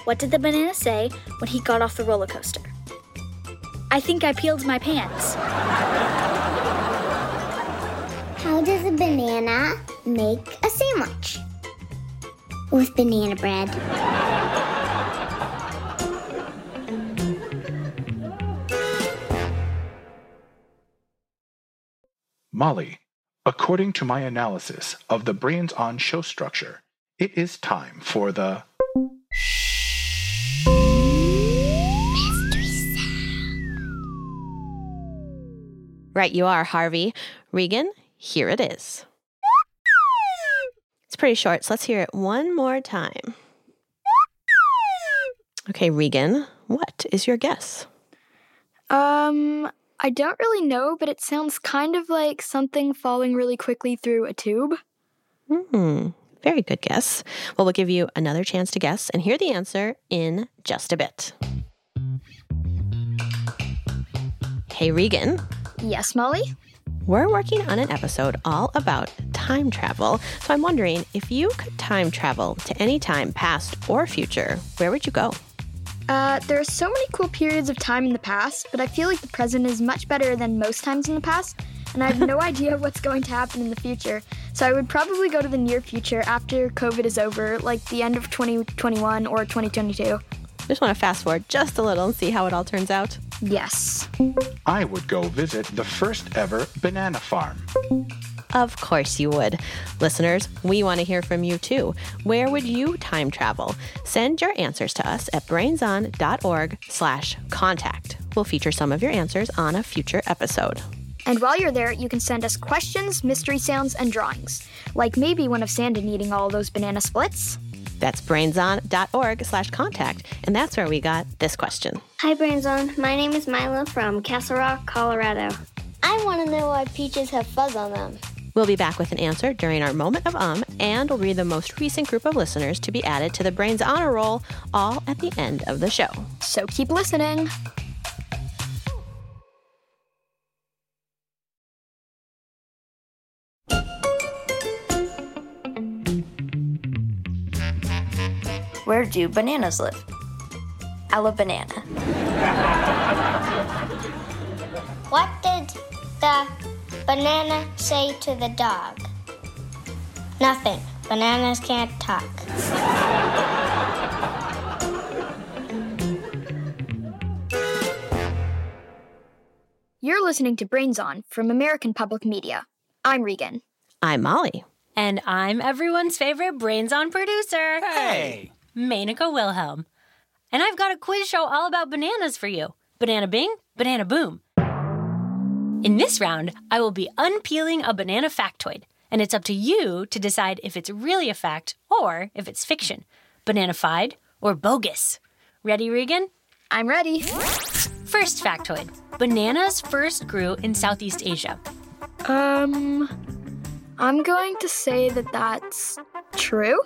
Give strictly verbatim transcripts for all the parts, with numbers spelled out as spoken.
What did the banana say when he got off the roller coaster? I think I peeled my pants. How does a banana make a sandwich? With banana bread. Molly, according to my analysis of the Brains On show structure, it is time for the Mystery sound. Right you are, Harvey. Regan, here it is. It's pretty short, so let's hear it one more time. Okay, Regan, what is your guess? Um, I don't really know, but it sounds kind of like something falling really quickly through a tube. Hmm, very good guess. Well, we'll give you another chance to guess and hear the answer in just a bit. Hey, Regan. Yes, Molly? We're working on an episode all about time travel, so I'm wondering if you could time travel to any time, past or future, where would you go? Uh, there are so many cool periods of time in the past, but I feel like the present is much better than most times in the past, and I have no idea what's going to happen in the future. So I would probably go to the near future after COVID is over, like the end of twenty twenty-one or twenty twenty-two. Just want to fast forward just a little and see how it all turns out. Yes. I would go visit the first ever banana farm. Of course you would. Listeners, we want to hear from you too. Where would you time travel? Send your answers to us at brainson.org slash contact. We'll feature some of your answers on a future episode. And while you're there, you can send us questions, mystery sounds, and drawings. Like maybe one of Sandon eating all those banana splits. That's brainson.org slash contact. And that's where we got this question. Hi, Brains On. My name is Mila from Castle Rock, Colorado. I want to know why peaches have fuzz on them. We'll be back with an answer during our moment of um, and we'll read the most recent group of listeners to be added to the Brains Honor Roll, all at the end of the show. So keep listening. Where do bananas live? Ella Banana. What did the banana say to the dog? Nothing. Bananas can't talk. You're listening to Brains On from American Public Media. I'm Regan. I'm Molly. And I'm everyone's favorite Brains On producer. Hey! Menaka Wilhelm. And I've got a quiz show all about bananas for you. Banana bing, banana boom. In this round, I will be unpeeling a banana factoid, and it's up to you to decide if it's really a fact or if it's fiction, banana-fied or bogus. Ready, Regan? I'm ready. First factoid. Bananas first grew in Southeast Asia. Um, I'm going to say that that's true.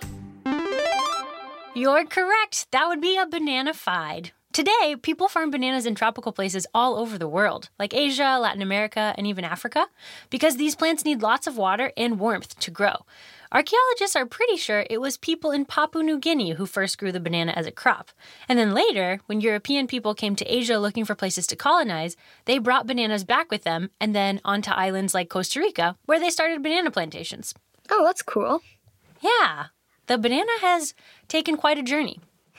You're correct. That would be a banana-fied. Today, people farm bananas in tropical places all over the world, like Asia, Latin America, and even Africa, because these plants need lots of water and warmth to grow. Archaeologists are pretty sure it was people in Papua New Guinea who first grew the banana as a crop. And then later, when European people came to Asia looking for places to colonize, they brought bananas back with them and then onto islands like Costa Rica, where they started banana plantations. Oh, that's cool. Yeah, the banana has taken quite a journey.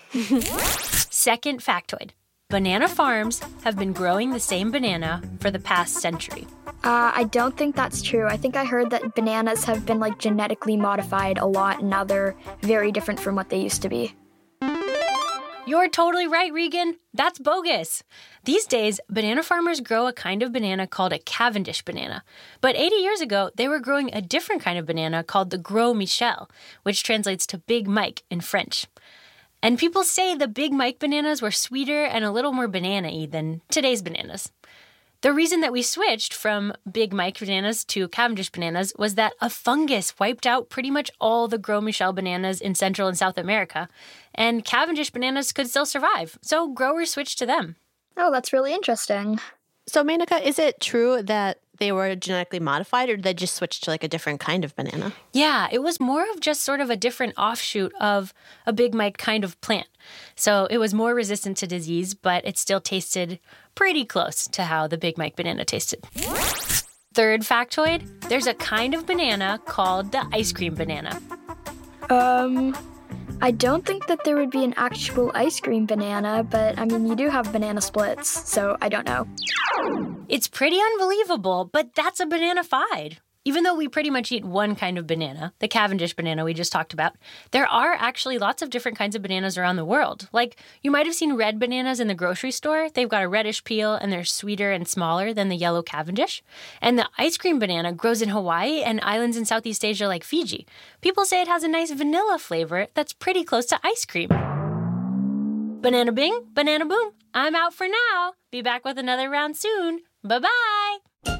Second factoid. Banana farms have been growing the same banana for the past century. Uh, I don't think that's true. I think I heard that bananas have been like genetically modified a lot and now they're very different from what they used to be. You're totally right, Regan. That's bogus. These days, banana farmers grow a kind of banana called a Cavendish banana. But eighty years ago, they were growing a different kind of banana called the Gros Michel, which translates to Big Mike in French. And people say the Big Mike bananas were sweeter and a little more banana-y than today's bananas. The reason that we switched from Big Mike bananas to Cavendish bananas was that a fungus wiped out pretty much all the Gros Michel bananas in Central and South America, and Cavendish bananas could still survive, so growers switched to them. Oh, that's really interesting. So, Menaka, is it true that they were genetically modified, or did they just switch to like a different kind of banana? Yeah, it was more of just sort of a different offshoot of a Big Mike kind of plant. So it was more resistant to disease, but it still tasted pretty close to how the Big Mike banana tasted. Third factoid, there's a kind of banana called the ice cream banana. Um, I don't think that there would be an actual ice cream banana, but I mean, you do have banana splits, so I don't know. It's pretty unbelievable, but that's a banana-fide. Even though we pretty much eat one kind of banana, the Cavendish banana we just talked about, there are actually lots of different kinds of bananas around the world. Like, you might have seen red bananas in the grocery store. They've got a reddish peel, and they're sweeter and smaller than the yellow Cavendish. And the ice cream banana grows in Hawaii and islands in Southeast Asia like Fiji. People say it has a nice vanilla flavor that's pretty close to ice cream. Banana bing, banana boom. I'm out for now. Be back with another round soon. Bye-bye.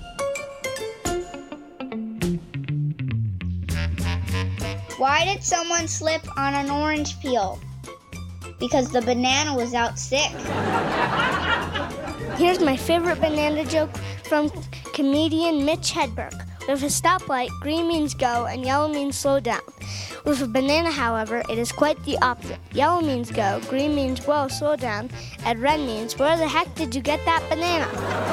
Why did someone slip on an orange peel? Because the banana was out sick. Here's my favorite banana joke from comedian Mitch Hedberg. With a stoplight, green means go and yellow means slow down. With a banana, however, it is quite the opposite. Yellow means go, green means whoa, slow down, and red means where the heck did you get that banana?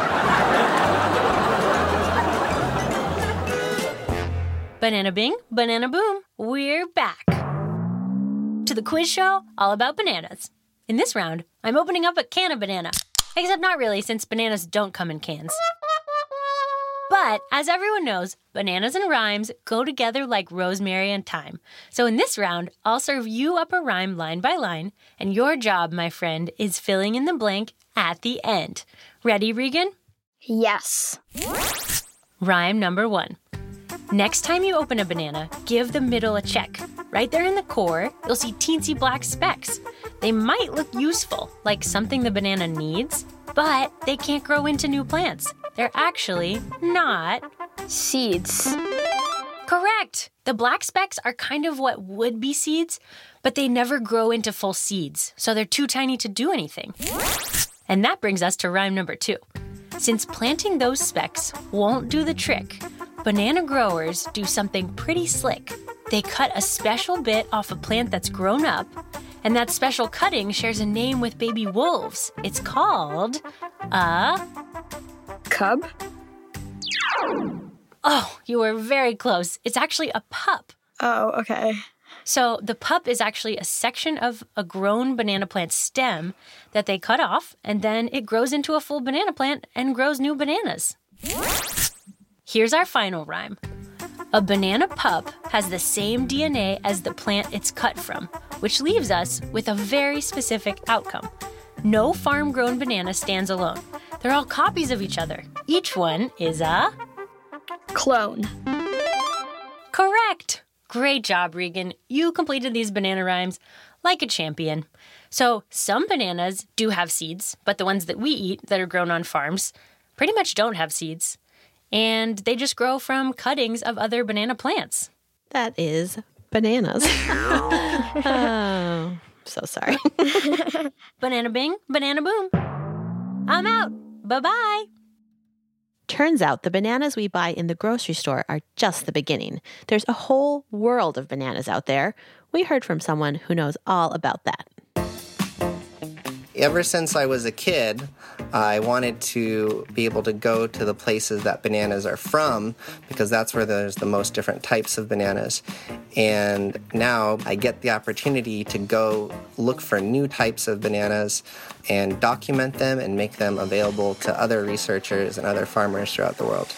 Banana bing, banana boom. We're back to the quiz show all about bananas. In this round, I'm opening up a can of banana. Except not really, since bananas don't come in cans. But, as everyone knows, bananas and rhymes go together like rosemary and thyme. So in this round, I'll serve you up a rhyme line by line, and your job, my friend, is filling in the blank at the end. Ready, Regan? Yes. Rhyme number one. Next time you open a banana, give the middle a check. Right there in the core, you'll see teensy black specks. They might look useful, like something the banana needs, but they can't grow into new plants. They're actually not Seeds. correct. The black specks are kind of what would be seeds, but they never grow into full seeds, so they're too tiny to do anything. And that brings us to rhyme number two. Since planting those specks won't do the trick, banana growers do something pretty slick. They cut a special bit off a plant that's grown up, and that special cutting shares a name with baby wolves. It's called a... Cub? Oh, you were very close. It's actually a pup. Oh, okay. So the pup is actually a section of a grown banana plant stem that they cut off, and then it grows into a full banana plant and grows new bananas. Here's our final rhyme. A banana pup has the same D N A as the plant it's cut from, which leaves us with a very specific outcome. No farm-grown banana stands alone. They're all copies of each other. Each one is a... Clone. Correct! Great job, Regan. You completed these banana rhymes like a champion. So some bananas do have seeds, but the ones that we eat that are grown on farms pretty much don't have seeds. And they just grow from cuttings of other banana plants. That is bananas. Oh, so sorry. Banana bing, banana boom. I'm out. Bye-bye. Turns out the bananas we buy in the grocery store are just the beginning. There's a whole world of bananas out there. We heard from someone who knows all about that. Ever since I was a kid, I wanted to be able to go to the places that bananas are from because that's where there's the most different types of bananas. And now I get the opportunity to go look for new types of bananas and document them and make them available to other researchers and other farmers throughout the world.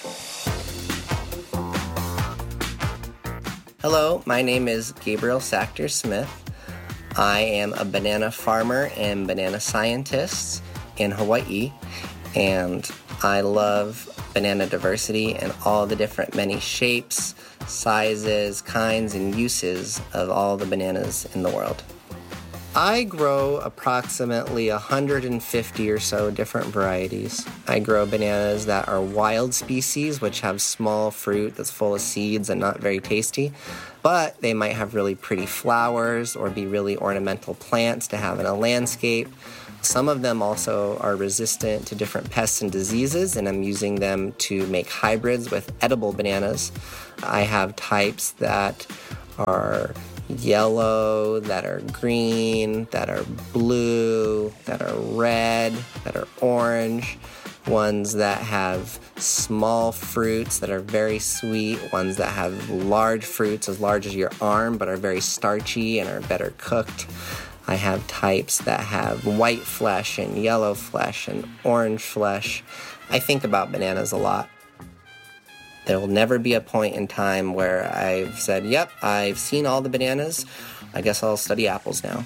Hello, my name is Gabriel Sachter Smith. I am a banana farmer and banana scientist in Hawaii, and I love banana diversity and all the different many shapes, sizes, kinds, and uses of all the bananas in the world. I grow approximately one hundred fifty or so different varieties. I grow bananas that are wild species, which have small fruit that's full of seeds and not very tasty, but they might have really pretty flowers or be really ornamental plants to have in a landscape. Some of them also are resistant to different pests and diseases, and I'm using them to make hybrids with edible bananas. I have types that are yellow, that are green, that are blue, that are red, that are orange, ones that have small fruits that are very sweet, ones that have large fruits as large as your arm but are very starchy and are better cooked. I have types that have white flesh and yellow flesh and orange flesh. I think about bananas a lot. There will never be a point in time where I've said, yep, I've seen all the bananas. I guess I'll study apples now.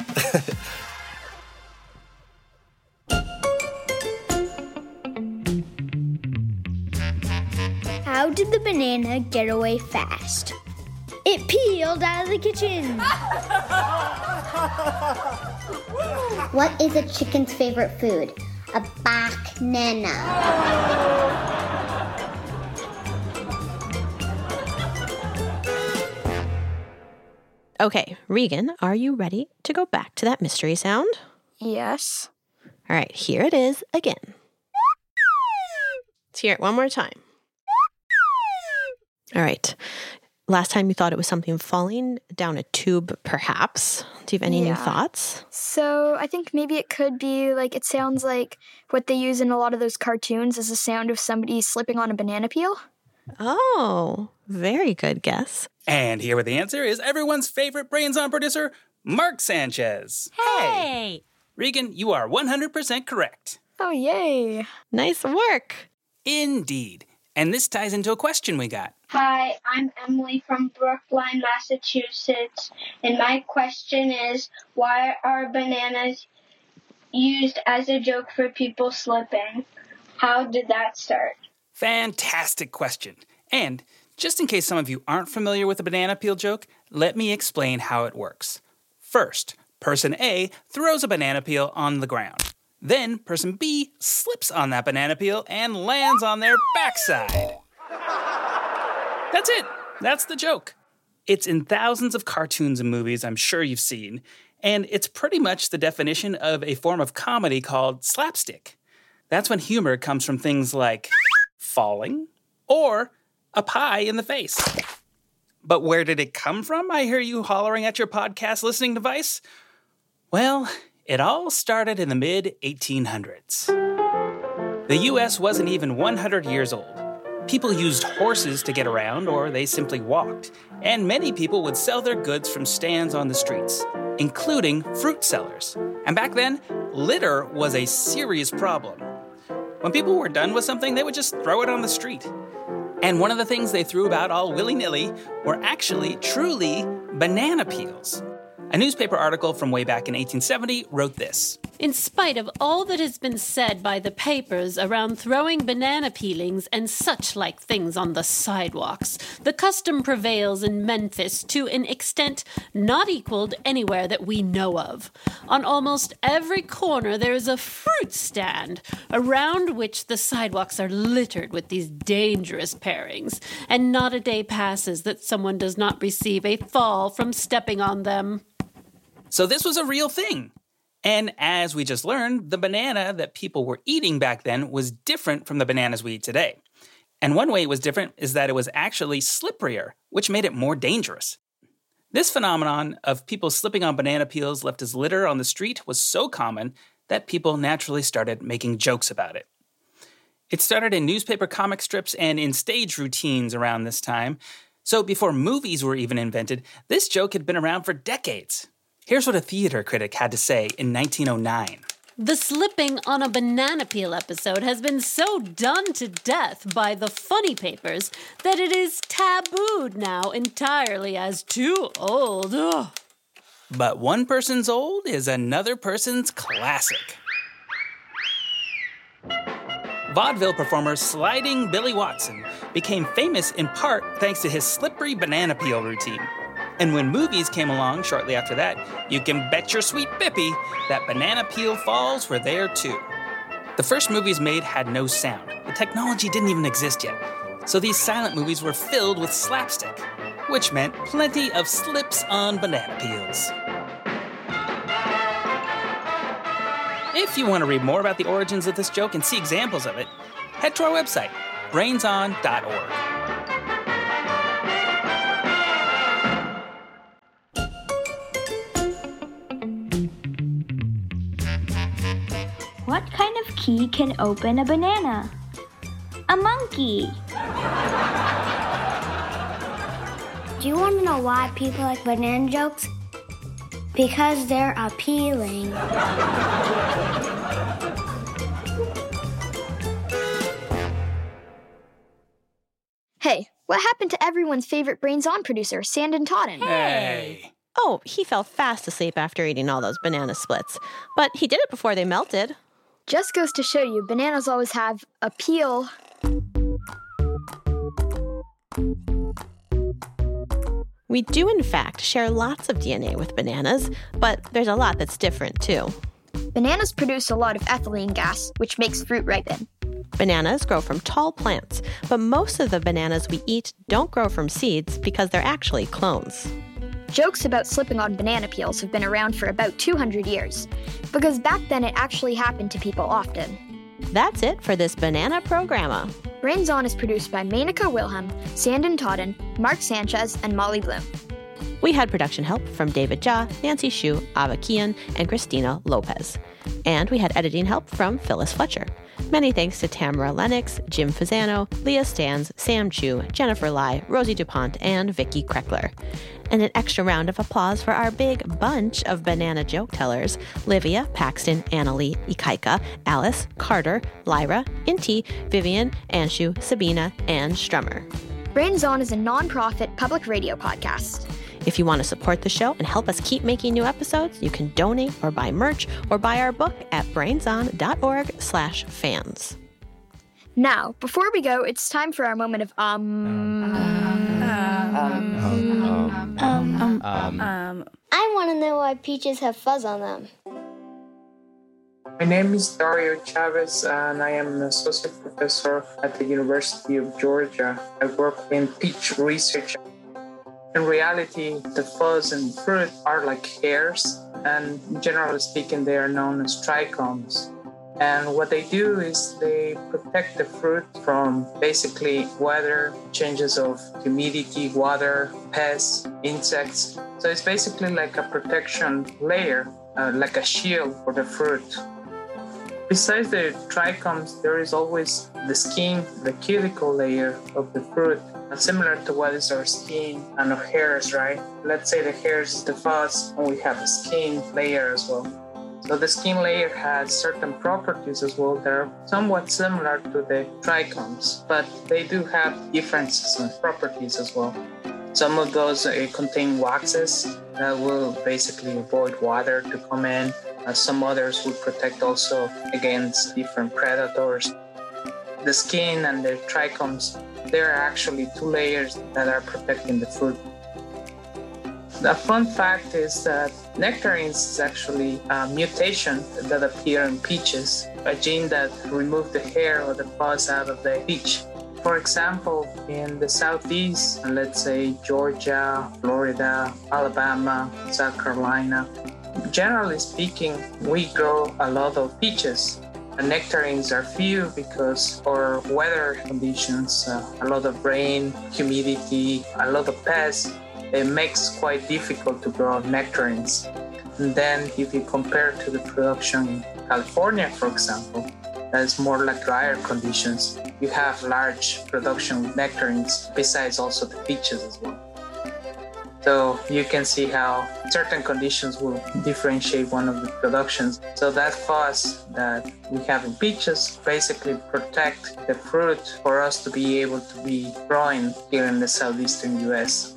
How did the banana get away fast? It peeled out of the kitchen. What is a chicken's favorite food? A banana. Okay, Regan, are you ready to go back to that mystery sound? Yes. All right, here it is again. Let's hear it one more time. All right. Last time you thought it was something falling down a tube, perhaps. Do you have any Yeah. new thoughts? So I think maybe it could be like, it sounds like what they use in a lot of those cartoons is the sound of somebody slipping on a banana peel. Oh, very good guess. And here with the answer is everyone's favorite Brains On producer, Mark Sanchez. Hey! Regan, you are one hundred percent correct. Oh, yay. Nice work. Indeed. And this ties into a question we got. Hi, I'm Emily from Brookline, Massachusetts, and my question is, why are bananas used as a joke for people slipping? How did that start? Fantastic question. And just in case some of you aren't familiar with the banana peel joke, let me explain how it works. First, person A throws a banana peel on the ground. Then person B slips on that banana peel and lands on their backside. That's it. That's the joke. It's in thousands of cartoons and movies I'm sure you've seen, and it's pretty much the definition of a form of comedy called slapstick. That's when humor comes from things like falling or a pie in the face. But where did it come from, I hear you hollering at your podcast listening device? Well, it all started in the mid eighteen hundreds. The U S wasn't even one hundred years old. People used horses to get around, or they simply walked. And many people would sell their goods from stands on the streets, including fruit sellers. And back then, litter was a serious problem. When people were done with something, they would just throw it on the street. And one of the things they threw about all willy-nilly were actually, truly, banana peels. A newspaper article from way back in eighteen seventy wrote this. In spite of all that has been said by the papers around throwing banana peelings and such like things on the sidewalks, the custom prevails in Memphis to an extent not equaled anywhere that we know of. On almost every corner there is a fruit stand, around which the sidewalks are littered with these dangerous pairings, and not a day passes that someone does not receive a fall from stepping on them. So this was a real thing. And as we just learned, the banana that people were eating back then was different from the bananas we eat today. And one way it was different is that it was actually slipperier, which made it more dangerous. This phenomenon of people slipping on banana peels left as litter on the street was so common that people naturally started making jokes about it. It started in newspaper comic strips and in stage routines around this time. So before movies were even invented, this joke had been around for decades. Here's what a theater critic had to say in nineteen oh nine. The slipping on a banana peel episode has been so done to death by the funny papers that it is tabooed now entirely as too old. Ugh. But one person's old is another person's classic. Vaudeville performer Sliding Billy Watson became famous in part thanks to his slippery banana peel routine. And when movies came along shortly after that, you can bet your sweet Bippy that banana peel falls were there too. The first movies made had no sound. The technology didn't even exist yet. So these silent movies were filled with slapstick, which meant plenty of slips on banana peels. If you want to read more about the origins of this joke and see examples of it, head to our website, brains on dot org. What kind of key can open a banana? A monkey. Do you want to know why people like banana jokes? Because they're appealing. Hey, what happened to everyone's favorite Brains On producer, Sandon Totten? Hey. Oh, he fell fast asleep after eating all those banana splits. But he did it before they melted. Just goes to show you, bananas always have appeal. We do, in fact, share lots of D N A with bananas, but there's a lot that's different, too. Bananas produce a lot of ethylene gas, which makes fruit ripen. Bananas grow from tall plants, but most of the bananas we eat don't grow from seeds because they're actually clones. Jokes about slipping on banana peels have been around for about two hundred years, because back then it actually happened to people often. That's it for this Banana Programma. Brains On is produced by Menaka Wilhelm, Sandon Totten, Mark Sanchez, and Molly Bloom. We had production help from David Jha, Nancy Shu, Ava Kian, and Christina Lopez. And we had editing help from Phyllis Fletcher. Many thanks to Tamara Lennox, Jim Fasano, Leah Stans, Sam Chu, Jennifer Lai, Rosie DuPont, and Vicky Kreckler. And an extra round of applause for our big bunch of banana joke tellers: Livia, Paxton, Annalie, Ikaika, Alice, Carter, Lyra, Inti, Vivian, Anshu, Sabina, and Strummer. Brains On is a non-profit public radio podcast. If you want to support the show and help us keep making new episodes, you can donate or buy merch or buy our book at brainson.org slash fans. Now, before we go, it's time for our moment of um... Um... Um... Um... Um... um. I want to know why peaches have fuzz on them. My name is Dario Chavez, and I am an associate professor at the University of Georgia. I work in peach research. In reality, the fuzz in fruit are like hairs, and generally speaking, they are known as trichomes. And what they do is they protect the fruit from basically weather, changes of humidity, water, pests, insects. So it's basically like a protection layer, uh, like a shield for the fruit. Besides the trichomes, there is always the skin, the cuticle layer of the fruit, similar to what is our skin and our hairs, right? Let's say the hairs is the fuzz, and we have a skin layer as well. So the skin layer has certain properties as well that are somewhat similar to the trichomes, but they do have differences in properties as well. Some of those uh, contain waxes that will basically avoid water to come in. Uh, some others will protect also against different predators. The skin and the trichomes, there are actually two layers that are protecting the fruit. The fun fact is that nectarines is actually a mutation that appear in peaches, a gene that removes the hair or the fuzz out of the peach. For example, in the southeast, let's say Georgia, Florida, Alabama, South Carolina, generally speaking, we grow a lot of peaches. The nectarines are few because our weather conditions, uh, a lot of rain, humidity, a lot of pests, it makes quite difficult to grow nectarines. And then if you compare to the production in California, for example, that's more like drier conditions. You have large production of nectarines besides also the peaches as well. So you can see how certain conditions will differentiate one of the productions. So that fuzz that we have in peaches basically protect the fruit for us to be able to be growing here in the southeastern U S.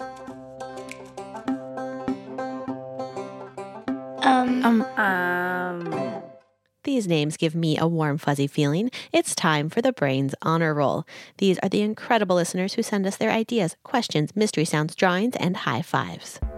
Um, um, um. These names give me a warm, fuzzy feeling. It's time for the Brains Honor Roll. These are the incredible listeners who send us their ideas, questions, mystery sounds, drawings, and high fives.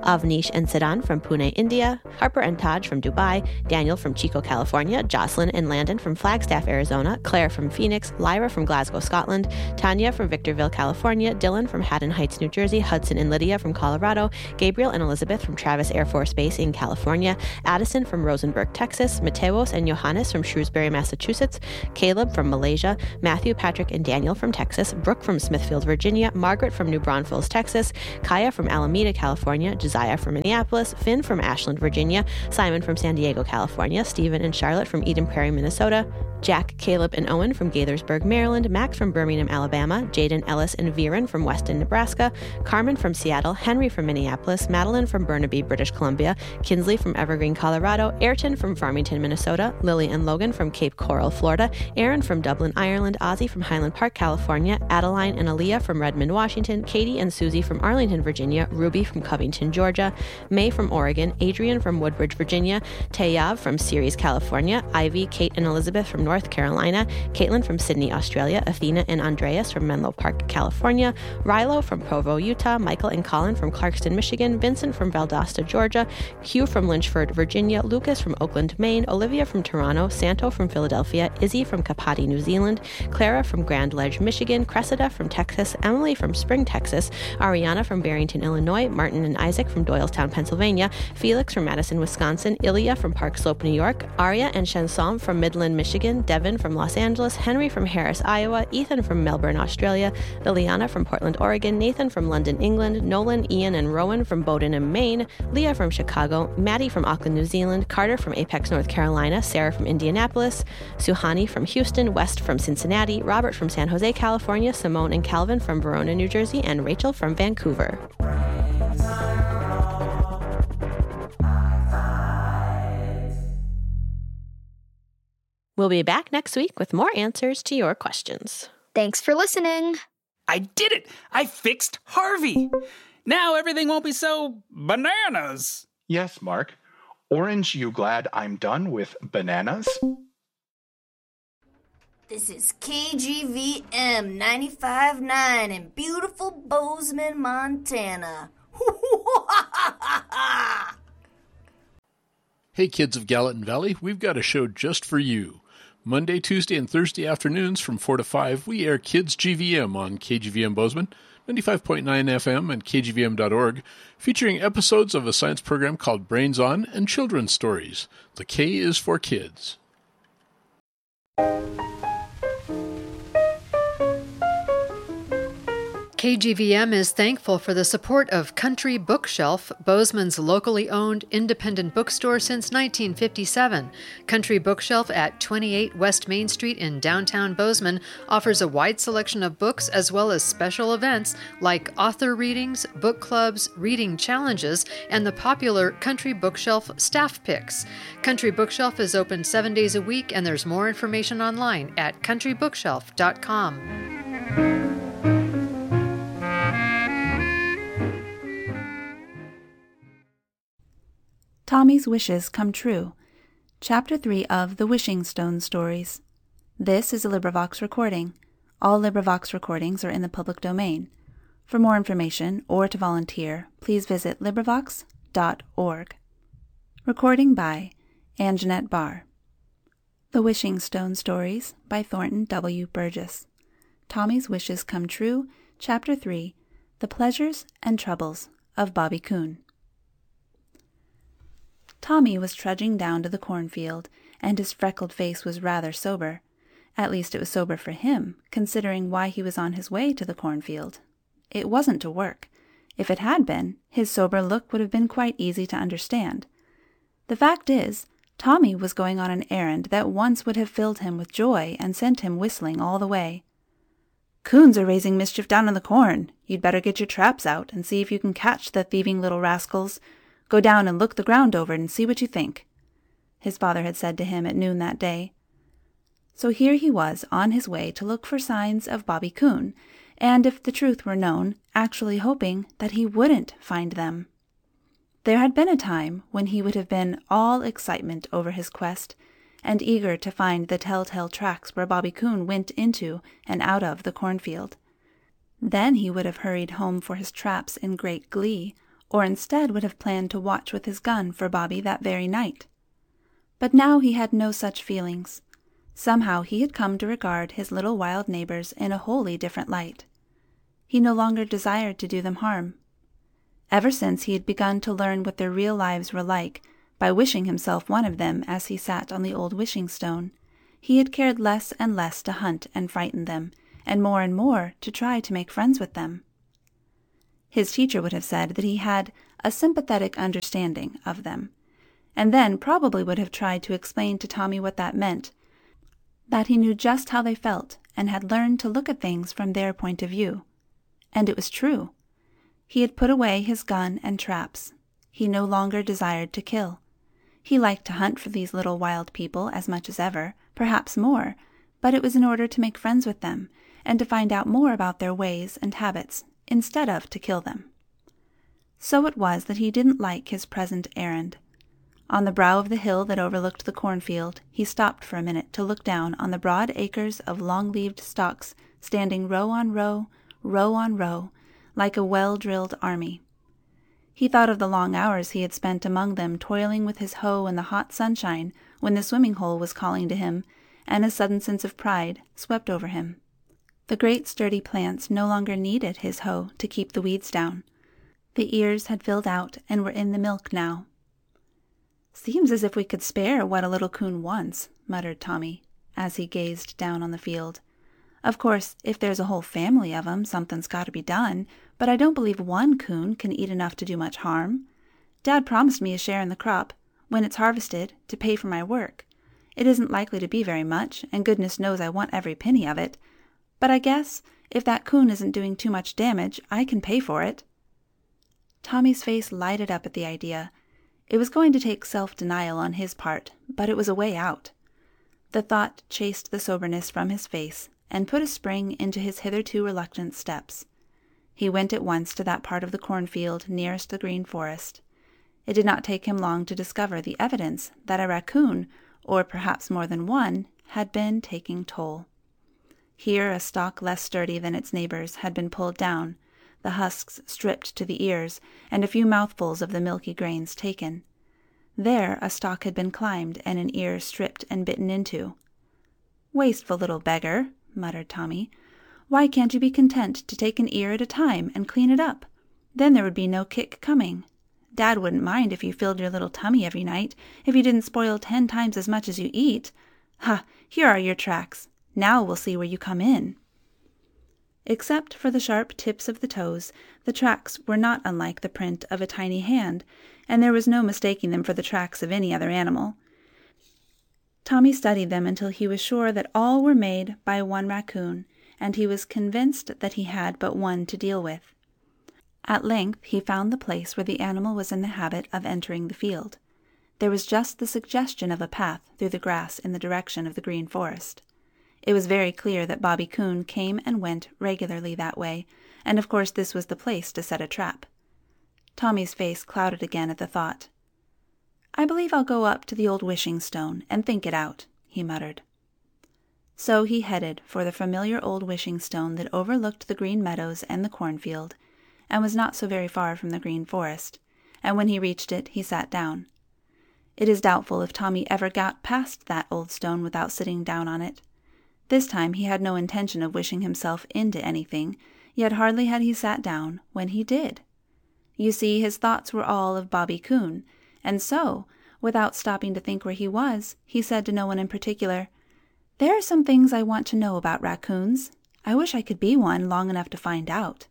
Avnish and Siddhan from Pune, India, Harper and Taj from Dubai, Daniel from Chico, California, Jocelyn and Landon from Flagstaff, Arizona, Claire from Phoenix, Lyra from Glasgow, Scotland, Tanya from Victorville, California, Dylan from Haddon Heights, New Jersey, Hudson and Lydia from Colorado, Gabriel and Elizabeth from Travis Air Force Base in California, Addison from Rosenberg, Texas, Mateos and Johannes from Shrewsbury, Massachusetts, Caleb from Malaysia, Matthew, Patrick, and Daniel from Texas, Brooke from Smithfield, Virginia, Margaret from New Braunfels, Texas, Kaya from Alameda, California, Josiah from Minneapolis, Finn from Ashland, Virginia, Simon from San Diego, California, Stephen and Charlotte from Eden Prairie, Minnesota, Jack, Caleb, and Owen from Gaithersburg, Maryland, Max from Birmingham, Alabama, Jaden, Ellis, and Viren from Weston, Nebraska, Carmen from Seattle, Henry from Minneapolis, Madeline from Burnaby, British Columbia, Kinsley from Evergreen, Colorado, Ayrton from Farmington, Minnesota, Lily and Logan from Cape Coral, Florida, Aaron from Dublin, Ireland, Ozzy from Highland Park, California, Adeline and Aaliyah from Redmond, Washington, Katie and Susie from Arlington, Virginia, Ruby from Covington, Georgia, May from Oregon, Adrian from Woodbridge, Virginia, Tayav from Ceres, California, Ivy, Kate, and Elizabeth from North Carolina, Caitlin from Sydney, Australia, Athena and Andreas from Menlo Park, California, Rilo from Provo, Utah, Michael and Colin from Clarkston, Michigan, Vincent from Valdosta, Georgia, Hugh from Lynchford, Virginia, Lucas from Oakland, Maine, Olivia from Toronto, Santo from Philadelphia, Izzy from Kapati, New Zealand, Clara from Grand Ledge, Michigan, Cressida from Texas, Emily from Spring, Texas, Ariana from Barrington, Illinois, Martin and Isaac from Doylestown, Pennsylvania, Felix from Madison, Wisconsin, Ilya from Park Slope, New York, Aria and Chansom from Midland, Michigan, Devin from Los Angeles, Henry from Harris, Iowa, Ethan from Melbourne, Australia, Liliana from Portland, Oregon, Nathan from London, England, Nolan, Ian, and Rowan from Bowdoin, Maine, Leah from Chicago, Maddie from Auckland, New Zealand, Carter from Apex, North Carolina, Sarah from Indianapolis, Suhani from Houston, West from Cincinnati, Robert from San Jose, California, Simone and Calvin from Verona, New Jersey, and Rachel from Vancouver. We'll be back next week with more answers to your questions. Thanks for listening. I did it! I fixed Harvey! Now everything won't be so bananas. Yes, Mark. Orange, you glad I'm done with bananas? This is K G V M ninety-five point nine in beautiful Bozeman, Montana. Hey kids of Gallatin Valley, we've got a show just for you. Monday, Tuesday, and Thursday afternoons from four to five, we air Kids G V M on K G V M Bozeman, ninety-five point nine F M and K G V M dot org, featuring episodes of a science program called Brains On and children's stories. The K is for kids. K G V M is thankful for the support of Country Bookshelf, Bozeman's locally owned independent bookstore since nineteen fifty-seven. Country Bookshelf at twenty-eight West Main Street in downtown Bozeman offers a wide selection of books as well as special events like author readings, book clubs, reading challenges, and the popular Country Bookshelf staff picks. Country Bookshelf is open seven days a week, and there's more information online at country bookshelf dot com. Tommy's Wishes Come True, Chapter three of The Wishing Stone Stories. This is a LibriVox recording. All LibriVox recordings are in the public domain. For more information or to volunteer, please visit LibriVox dot org. Recording by Anjanette Barr. The Wishing Stone Stories by Thornton W. Burgess. Tommy's Wishes Come True, Chapter three, The Pleasures and Troubles of Bobby Coon. Tommy was trudging down to the cornfield, and his freckled face was rather sober. At least it was sober for him, considering why he was on his way to the cornfield. It wasn't to work. If it had been, his sober look would have been quite easy to understand. The fact is, Tommy was going on an errand that once would have filled him with joy and sent him whistling all the way. "Coons are raising mischief down in the corn. You'd better get your traps out and see if you can catch the thieving little rascals. Go down and look the ground over and see what you think," his father had said to him at noon that day. So here he was on his way to look for signs of Bobby Coon, and if the truth were known, actually hoping that he wouldn't find them. There had been a time when he would have been all excitement over his quest, and eager to find the telltale tracks where Bobby Coon went into and out of the cornfield. Then he would have hurried home for his traps in great glee, or instead would have planned to watch with his gun for Bobby that very night. But now he had no such feelings. Somehow he had come to regard his little wild neighbors in a wholly different light. He no longer desired to do them harm. Ever since he had begun to learn what their real lives were like, by wishing himself one of them as he sat on the old wishing stone, he had cared less and less to hunt and frighten them, and more and more to try to make friends with them. His teacher would have said that he had a sympathetic understanding of them, and then probably would have tried to explain to Tommy what that meant, that he knew just how they felt and had learned to look at things from their point of view. And it was true. He had put away his gun and traps. He no longer desired to kill. He liked to hunt for these little wild people as much as ever, perhaps more, but it was in order to make friends with them and to find out more about their ways and habits, instead of to kill them. So it was that he didn't like his present errand. On the brow of the hill that overlooked the cornfield, he stopped for a minute to look down on the broad acres of long-leaved stalks standing row on row, row on row, like a well-drilled army. He thought of the long hours he had spent among them toiling with his hoe in the hot sunshine when the swimming hole was calling to him, and a sudden sense of pride swept over him. The great sturdy plants no longer needed his hoe to keep the weeds down. The ears had filled out and were in the milk now. "Seems as if we could spare what a little coon wants," muttered Tommy, as he gazed down on the field. "Of course, if there's a whole family of 'em, something's got to be done, but I don't believe one coon can eat enough to do much harm. Dad promised me a share in the crop, when it's harvested, to pay for my work. It isn't likely to be very much, and goodness knows I want every penny of it. But I guess, if that coon isn't doing too much damage, I can pay for it." Tommy's face lighted up at the idea. It was going to take self-denial on his part, but it was a way out. The thought chased the soberness from his face and put a spring into his hitherto reluctant steps. He went at once to that part of the cornfield nearest the green forest. It did not take him long to discover the evidence that a raccoon, or perhaps more than one, had been taking toll. Here a stalk less sturdy than its neighbors had been pulled down, the husks stripped to the ears, and a few mouthfuls of the milky grains taken. There a stalk had been climbed and an ear stripped and bitten into. "Wasteful little beggar," muttered Tommy. "Why can't you be content to take an ear at a time and clean it up? Then there would be no kick coming. Dad wouldn't mind if you filled your little tummy every night, if you didn't spoil ten times as much as you eat. Ha! Here are your tracks. Now we'll see where you come in." Except for the sharp tips of the toes, the tracks were not unlike the print of a tiny hand, and there was no mistaking them for the tracks of any other animal. Tommy studied them until he was sure that all were made by one raccoon, and he was convinced that he had but one to deal with. At length he found the place where the animal was in the habit of entering the field. There was just the suggestion of a path through the grass in the direction of the green forest. It was very clear that Bobby Coon came and went regularly that way, and of course this was the place to set a trap. Tommy's face clouded again at the thought. "I believe I'll go up to the old wishing stone and think it out," he muttered. So he headed for the familiar old wishing stone that overlooked the green meadows and the cornfield, and was not so very far from the green forest, and when he reached it he sat down. It is doubtful if Tommy ever got past that old stone without sitting down on it. This time he had no intention of wishing himself into anything, yet hardly had he sat down when he did. You see, his thoughts were all of Bobby Coon, and so, without stopping to think where he was, he said to no one in particular, "There are some things I want to know about raccoons. I wish I could be one long enough to find out."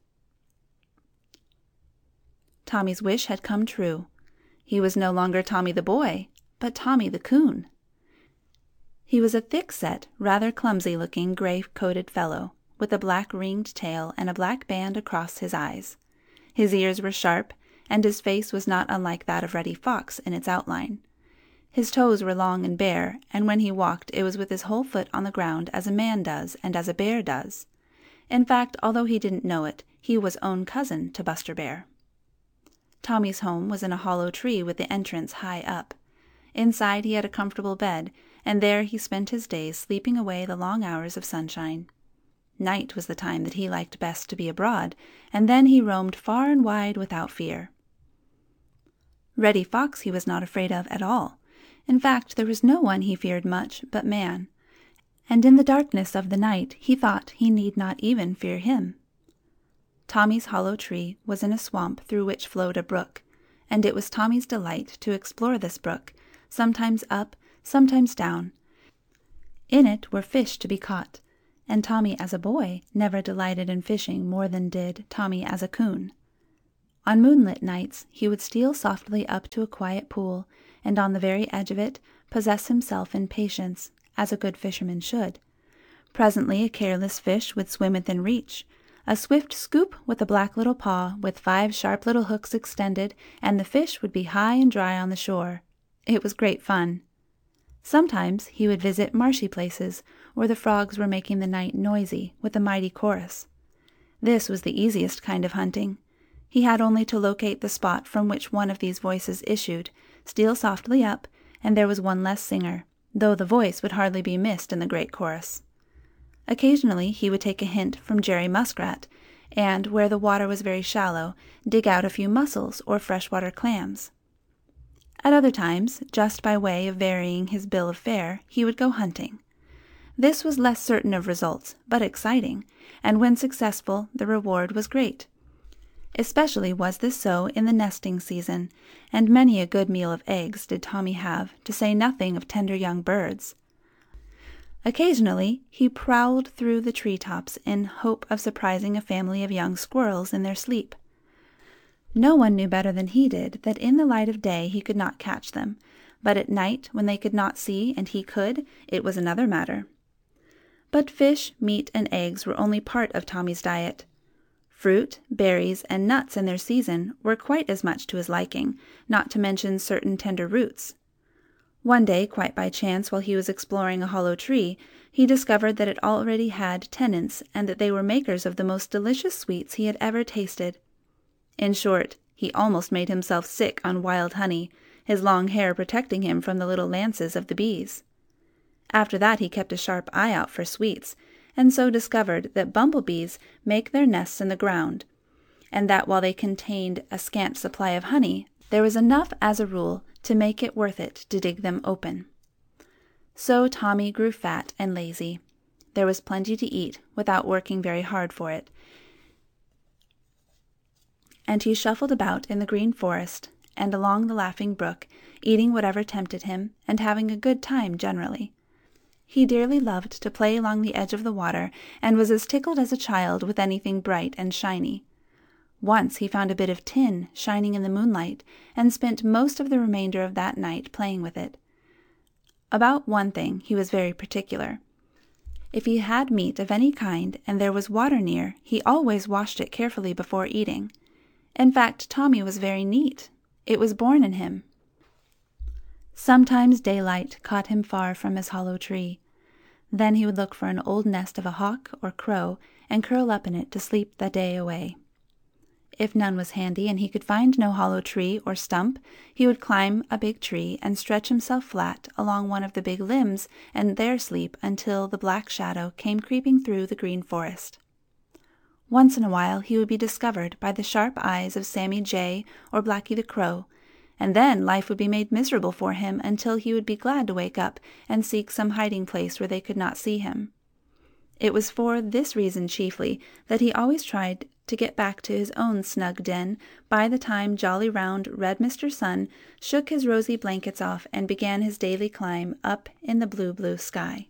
Tommy's wish had come true. He was no longer Tommy the boy, but Tommy the Coon. He was a thick-set, rather clumsy-looking, gray-coated fellow, with a black ringed tail and a black band across his eyes. His ears were sharp, and his face was not unlike that of Reddy Fox in its outline. His toes were long and bare, and when he walked it was with his whole foot on the ground as a man does and as a bear does. In fact, although he didn't know it, he was own cousin to Buster Bear. Tommy's home was in a hollow tree with the entrance high up. Inside he had a comfortable bed, and there he spent his days sleeping away the long hours of sunshine. Night was the time that he liked best to be abroad, and then he roamed far and wide without fear. Reddy Fox he was not afraid of at all. In fact, there was no one he feared much but man, and in the darkness of the night he thought he need not even fear him. Tommy's hollow tree was in a swamp through which flowed a brook, and it was Tommy's delight to explore this brook, sometimes up, sometimes down. In it were fish to be caught, and Tommy as a boy never delighted in fishing more than did Tommy as a coon. On moonlit nights he would steal softly up to a quiet pool, and on the very edge of it possess himself in patience, as a good fisherman should. Presently a careless fish would swim within reach. A swift scoop with a black little paw, with five sharp little hooks extended, and the fish would be high and dry on the shore. It was great fun. Sometimes he would visit marshy places, where the frogs were making the night noisy with a mighty chorus. This was the easiest kind of hunting. He had only to locate the spot from which one of these voices issued, steal softly up, and there was one less singer, though the voice would hardly be missed in the great chorus. Occasionally he would take a hint from Jerry Muskrat, and, where the water was very shallow, dig out a few mussels or freshwater clams. At other times, just by way of varying his bill of fare, he would go hunting. This was less certain of results, but exciting, and when successful the reward was great. Especially was this so in the nesting season, and many a good meal of eggs did Tommy have, to say nothing of tender young birds. Occasionally he prowled through the tree-tops in hope of surprising a family of young squirrels in their sleep. No one knew better than he did that in the light of day he could not catch them, but at night, when they could not see and he could, it was another matter. But fish, meat, and eggs were only part of Tommy's diet. Fruit, berries, and nuts in their season were quite as much to his liking, not to mention certain tender roots. One day, quite by chance, while he was exploring a hollow tree, he discovered that it already had tenants, and that they were makers of the most delicious sweets he had ever tasted. In short, he almost made himself sick on wild honey, his long hair protecting him from the little lances of the bees. After that he kept a sharp eye out for sweets, and so discovered that bumblebees make their nests in the ground, and that while they contained a scant supply of honey, there was enough as a rule to make it worth it to dig them open. So Tommy grew fat and lazy. There was plenty to eat without working very hard for it, and he shuffled about in the green forest and along the Laughing Brook, eating whatever tempted him and having a good time generally. He dearly loved to play along the edge of the water, and was as tickled as a child with anything bright and shiny. Once he found a bit of tin shining in the moonlight, and spent most of the remainder of that night playing with it. About one thing he was very particular. If he had meat of any kind and there was water near, he always washed it carefully before eating. In fact, Tommy was very neat. It was born in him. Sometimes daylight caught him far from his hollow tree. Then he would look for an old nest of a hawk or crow and curl up in it to sleep the day away. If none was handy and he could find no hollow tree or stump, he would climb a big tree and stretch himself flat along one of the big limbs and there sleep until the black shadow came creeping through the green forest. Once in a while he would be discovered by the sharp eyes of Sammy Jay or Blacky the Crow, and then life would be made miserable for him until he would be glad to wake up and seek some hiding place where they could not see him. It was for this reason chiefly that he always tried to get back to his own snug den by the time jolly round red Mister Sun shook his rosy blankets off and began his daily climb up in the blue, blue sky.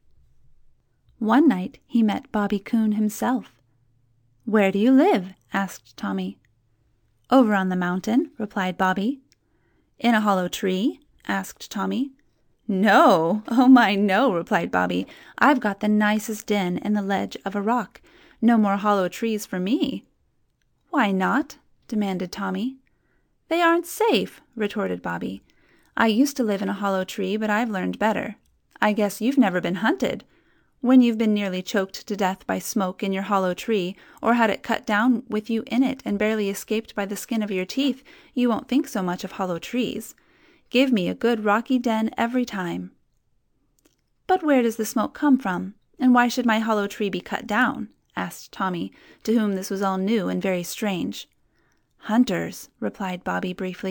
One night he met Bobby Coon himself. "Where do you live?" asked Tommy. "Over on the mountain," replied Bobby. "In a hollow tree?" asked Tommy. "No, oh my, no," replied Bobby. "I've got the nicest den in the ledge of a rock. No more hollow trees for me." "Why not?" demanded Tommy. "They aren't safe," retorted Bobby. "I used to live in a hollow tree, but I've learned better. I guess you've never been hunted. When you've been nearly choked to death by smoke in your hollow tree, or had it cut down with you in it and barely escaped by the skin of your teeth, you won't think so much of hollow trees. Give me a good rocky den every time." "But where does the smoke come from, and why should my hollow tree be cut down?" asked Tommy, to whom this was all new and very strange. "Hunters," replied Bobby briefly.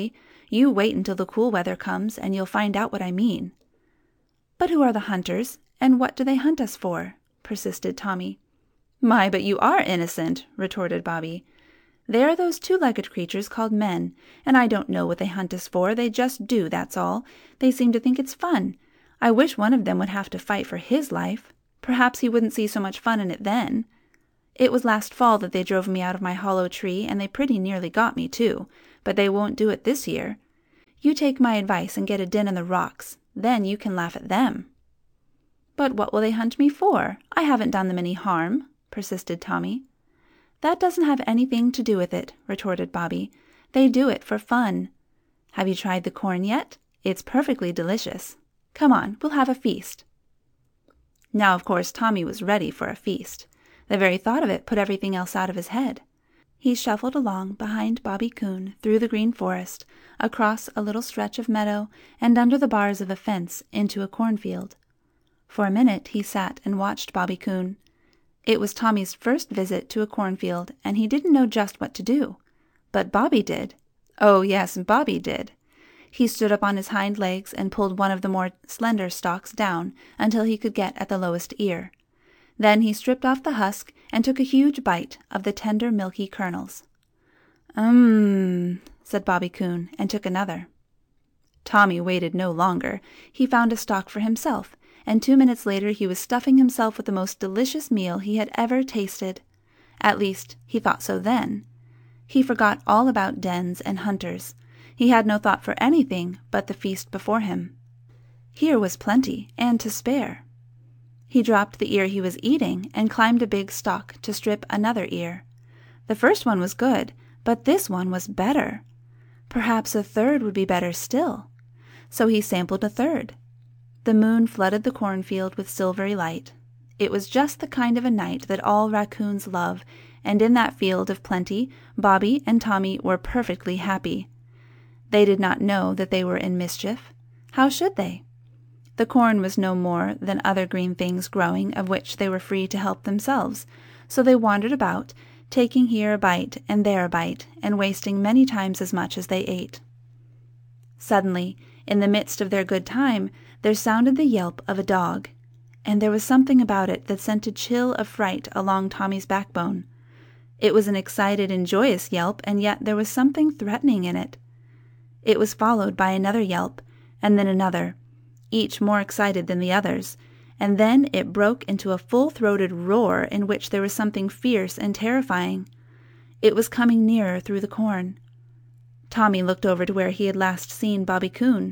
You wait until the cool weather comes, and you'll find out what I mean." "But who are the hunters, and what do they hunt us for?" persisted Tommy. "My, but you are innocent," retorted Bobby. "They are those two-legged creatures called men, and I don't know what they hunt us for. They just do, that's all. They seem to think it's fun. I wish one of them would have to fight for his life. Perhaps he wouldn't see so much fun in it then. It was last fall that they drove me out of my hollow tree, and they pretty nearly got me, too. But they won't do it this year. You take my advice and get a den in the rocks. Then you can laugh at them." "But what will they hunt me for? I haven't done them any harm," persisted Tommy. "That doesn't have anything to do with it," retorted Bobby. "They do it for fun. Have you tried the corn yet? It's perfectly delicious. Come on, we'll have a feast." Now, of course, Tommy was ready for a feast. The very thought of it put everything else out of his head. He shuffled along behind Bobby Coon through the Green Forest, across a little stretch of meadow, and under the bars of a fence into a cornfield. For a minute he sat and watched Bobby Coon. It was Tommy's first visit to a cornfield, and he didn't know just what to do. But Bobby did. Oh, yes, Bobby did. He stood up on his hind legs and pulled one of the more slender stalks down until he could get at the lowest ear. Then he stripped off the husk and took a huge bite of the tender, milky kernels. "Mmm," said Bobby Coon, and took another. Tommy waited no longer. He found a stalk for himself, and two minutes later he was stuffing himself with the most delicious meal he had ever tasted. At least, he thought so then. He forgot all about dens and hunters. He had no thought for anything but the feast before him. Here was plenty, and to spare. He dropped the ear he was eating and climbed a big stalk to strip another ear. The first one was good, but this one was better. Perhaps a third would be better still. So he sampled a third. The moon flooded the cornfield with silvery light. It was just the kind of a night that all raccoons love, and in that field of plenty, Bobby and Tommy were perfectly happy. They did not know that they were in mischief. How should they? The corn was no more than other green things growing of which they were free to help themselves, so they wandered about, taking here a bite and there a bite, and wasting many times as much as they ate. Suddenly, in the midst of their good time, there sounded the yelp of a dog, and there was something about it that sent a chill of fright along Tommy's backbone. It was an excited and joyous yelp, and yet there was something threatening in it. It was followed by another yelp, and then another, each more excited than the others, and then it broke into a full-throated roar in which there was something fierce and terrifying. It was coming nearer through the corn. Tommy looked over to where he had last seen Bobby Coon.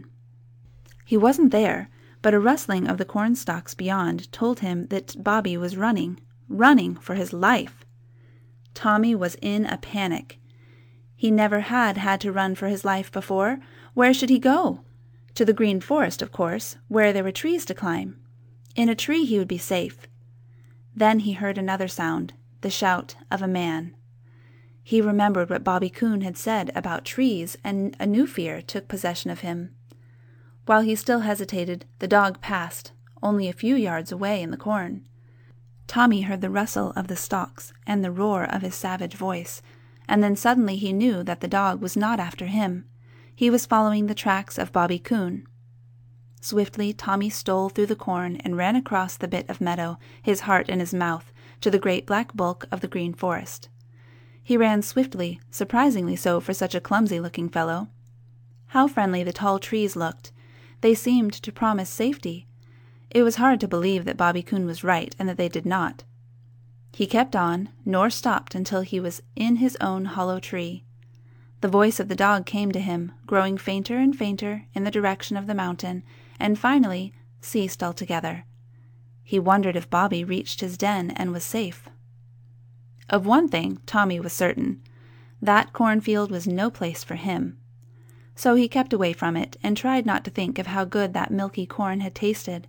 He wasn't there, but a rustling of the corn stalks beyond told him that Bobby was running, running for his life. Tommy was in a panic. He never had had to run for his life before. Where should he go? To the Green Forest, of course, where there were trees to climb. In a tree he would be safe. Then he heard another sound, the shout of a man. He remembered what Bobby Coon had said about trees, and a new fear took possession of him. While he still hesitated, the dog passed, only a few yards away in the corn. Tommy heard the rustle of the stalks and the roar of his savage voice, and then suddenly he knew that the dog was not after him. He was following the tracks of Bobby Coon. Swiftly Tommy stole through the corn and ran across the bit of meadow, his heart in his mouth, to the great black bulk of the Green Forest. He ran swiftly, surprisingly so for such a clumsy-looking fellow. How friendly the tall trees looked. They seemed to promise safety. It was hard to believe that Bobby Coon was right and that they did not. He kept on, nor stopped until he was in his own hollow tree. The voice of the dog came to him, growing fainter and fainter in the direction of the mountain, and finally ceased altogether. He wondered if Bobby reached his den and was safe. Of one thing Tommy was certain. That cornfield was no place for him. So he kept away from it and tried not to think of how good that milky corn had tasted.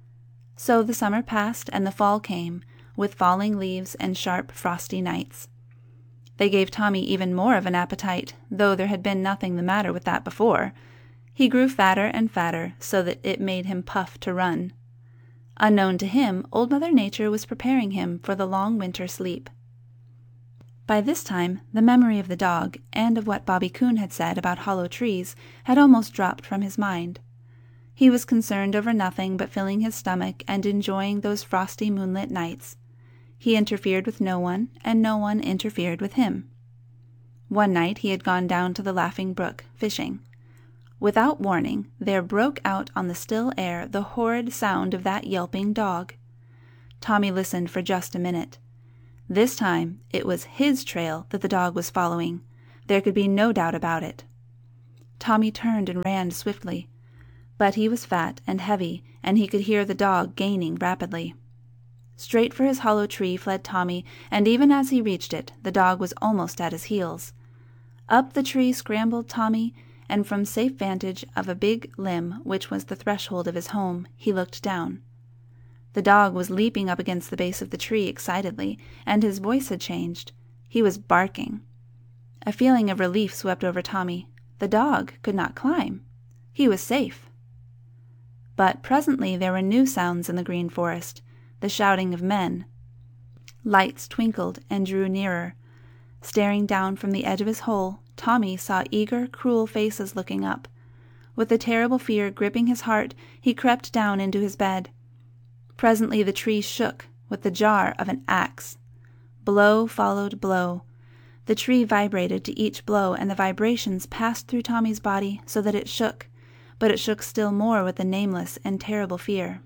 So the summer passed and the fall came, with falling leaves and sharp, frosty nights. They gave Tommy even more of an appetite, though there had been nothing the matter with that before. He grew fatter and fatter, so that it made him puff to run. Unknown to him, Old Mother Nature was preparing him for the long winter sleep. By this time, the memory of the dog and of what Bobby Coon had said about hollow trees had almost dropped from his mind. He was concerned over nothing but filling his stomach and enjoying those frosty moonlit nights. He interfered with no one, and no one interfered with him. One night he had gone down to the Laughing Brook, fishing. Without warning, there broke out on the still air the horrid sound of that yelping dog. Tommy listened for just a minute. This time it was his trail that the dog was following. There could be no doubt about it. Tommy turned and ran swiftly. But he was fat and heavy, and he could hear the dog gaining rapidly. Straight for his hollow tree fled Tommy, and even as he reached it, the dog was almost at his heels. Up the tree scrambled Tommy, and from safe vantage of a big limb, which was the threshold of his home, he looked down. The dog was leaping up against the base of the tree excitedly, and his voice had changed. He was barking. A feeling of relief swept over Tommy. The dog could not climb. He was safe. But presently there were new sounds in the green forest, the shouting of men. Lights twinkled and drew nearer. Staring down from the edge of his hole, Tommy saw eager, cruel faces looking up. With a terrible fear gripping his heart, he crept down into his bed. Presently the tree shook with the jar of an axe. Blow followed blow. The tree vibrated to each blow, and the vibrations passed through Tommy's body so that it shook, but it shook still more with a nameless and terrible fear.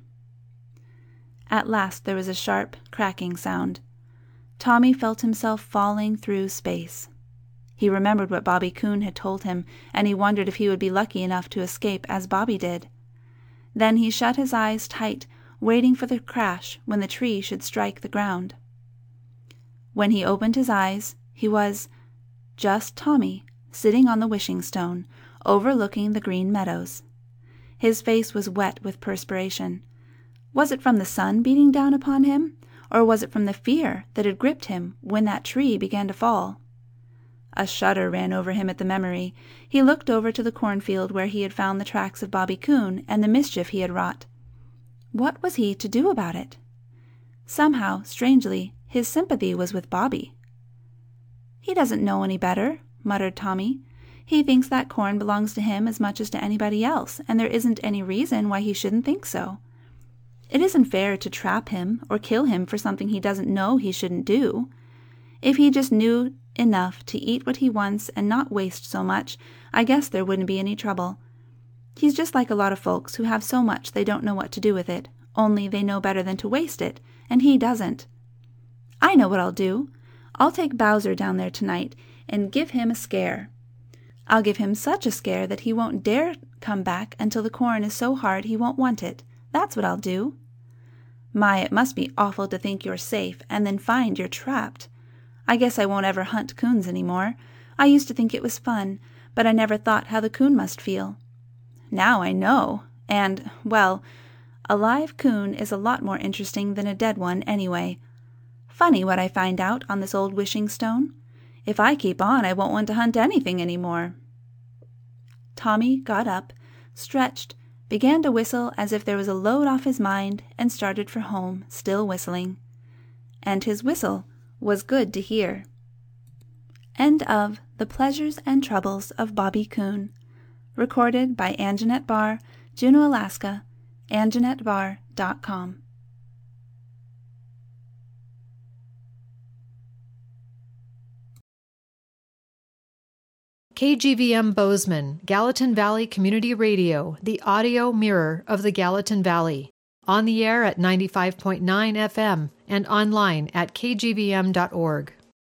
At last there was a sharp, cracking sound. Tommy felt himself falling through space. He remembered what Bobby Coon had told him, and he wondered if he would be lucky enough to escape as Bobby did. Then he shut his eyes tight, waiting for the crash when the tree should strike the ground. When he opened his eyes, he was just Tommy, sitting on the wishing stone, overlooking the green meadows. His face was wet with perspiration. Was it from the sun beating down upon him, or was it from the fear that had gripped him when that tree began to fall? A shudder ran over him at the memory. He looked over to the cornfield where he had found the tracks of Bobby Coon and the mischief he had wrought. What was he to do about it? Somehow, strangely, his sympathy was with Bobby. "He doesn't know any better," muttered Tommy. "He thinks that corn belongs to him as much as to anybody else, and there isn't any reason why he shouldn't think so. It isn't fair to trap him or kill him for something he doesn't know he shouldn't do. If he just knew enough to eat what he wants and not waste so much, I guess there wouldn't be any trouble. He's just like a lot of folks who have so much they don't know what to do with it, only they know better than to waste it, and he doesn't. I know what I'll do. I'll take Bowser down there tonight and give him a scare. I'll give him such a scare that he won't dare come back until the corn is so hard he won't want it. That's what I'll do. My, it must be awful to think you're safe and then find you're trapped. I guess I won't ever hunt coons any more. I used to think it was fun, but I never thought how the coon must feel. Now I know, and, well, a live coon is a lot more interesting than a dead one anyway. Funny what I find out on this old wishing stone. If I keep on, I won't want to hunt anything any more." Tommy got up, stretched, began to whistle as if there was a load off his mind, and started for home, still whistling. And his whistle was good to hear. End of The Pleasures and Troubles of Bobby Coon. Recorded by Anjanette Barr, Juneau, Alaska, anjanette barr dot com. K G V M Bozeman, Gallatin Valley Community Radio, the audio mirror of the Gallatin Valley. On the air at ninety-five point nine F M and online at k g v m dot org.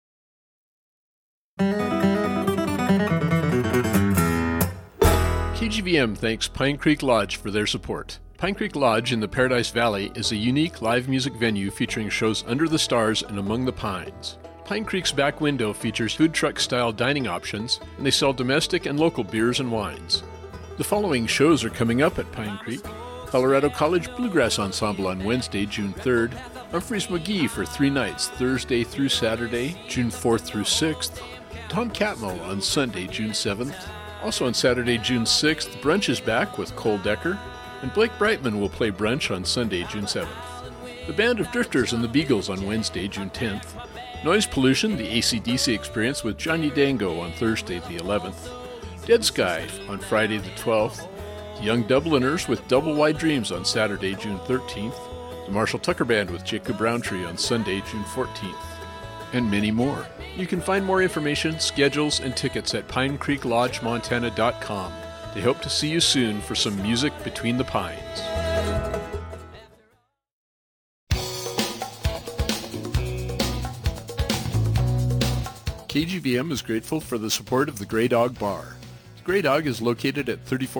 K G V M thanks Pine Creek Lodge for their support. Pine Creek Lodge in the Paradise Valley is a unique live music venue featuring shows under the stars and among the pines. Pine Creek's back window features food truck-style dining options, and they sell domestic and local beers and wines. The following shows are coming up at Pine Creek. Colorado College Bluegrass Ensemble on Wednesday, June third. Humphreys McGee for three nights, Thursday through Saturday, June fourth through sixth. Tom Catmull on Sunday, June seventh. Also on Saturday, June sixth, Brunch is back with Cole Decker. And Blake Brightman will play brunch on Sunday, June seventh. The Band of Drifters and the Beagles on Wednesday, June tenth. Noise Pollution, the A C D C Experience with Johnny Dango on Thursday the eleventh. Dead Sky on Friday the twelfth. The Young Dubliners with Double Wide Dreams on Saturday, June thirteenth. The Marshall Tucker Band with Jacob Roundtree on Sunday, June fourteenth. And many more. You can find more information, schedules, and tickets at pine creek lodge montana dot com. They hope to see you soon for some music between the pines. K G V M is grateful for the support of the Grey Dog Bar. The Grey Dog is located at thirty-four